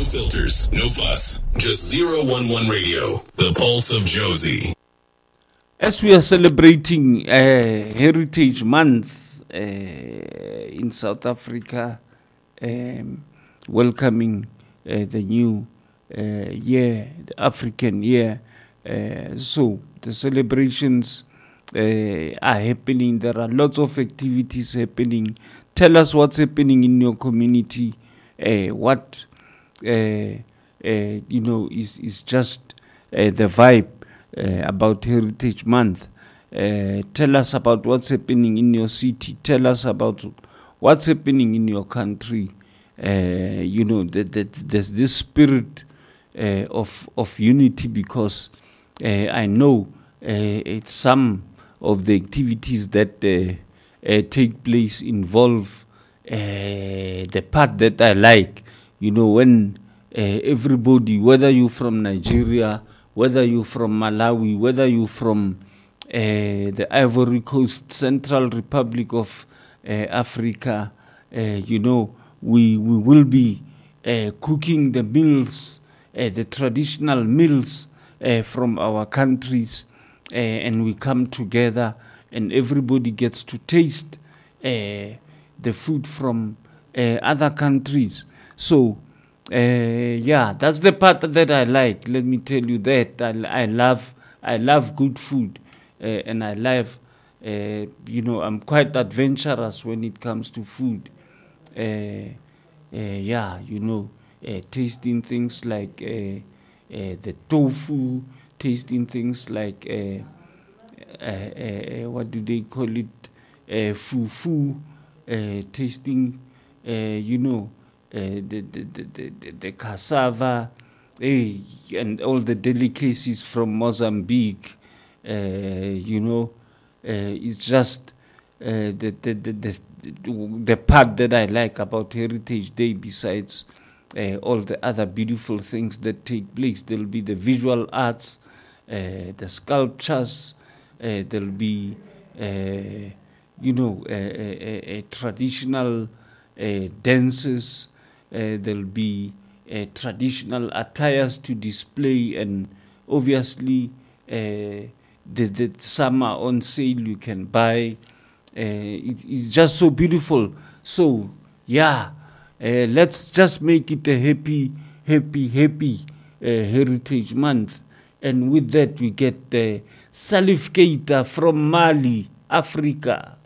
filters, no fuss. Just 011 Radio, the pulse of Jozi. As we are celebrating Heritage Month in South Africa, welcoming the new year, the African year, so the celebrations are happening. There are lots of activities happening. Tell us what's happening in your community. What is just the vibe about Heritage Month. Tell us about what's happening in your city. Tell us about what's happening in your country. There's this spirit of unity, because I know it's some of the activities that take place involve the part that I like. When everybody, whether you're from Nigeria, whether you're from Malawi, whether you're from the Ivory Coast, Central Republic of Africa, we will be cooking the meals, the traditional meals from our countries, and we come together and everybody gets to taste the food from other countries. So, that's the part that I like. Let me tell you that I love good food, and I love, I'm quite adventurous when it comes to food. Tasting things like the tofu, tasting things like what do they call it, fufu, tasting, the cassava, and all the delicacies from Mozambique. It's just the part that I like about Heritage Day, besides all the other beautiful things that take place. There'll be the visual arts, the sculptures, there'll be, traditional dances, there'll be traditional attires to display, and obviously the summer on sale you can buy. It's just so beautiful. So, let's just make it a happy Heritage Month. And with that, we get Salif Keita from Mali, Africa.